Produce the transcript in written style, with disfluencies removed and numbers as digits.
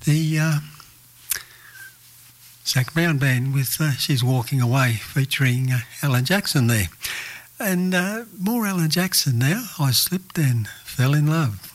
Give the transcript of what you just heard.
the Zac Brown Band with She's Walking Away, featuring Alan Jackson there. And more Alan Jackson now. I Slipped and Fell in Love.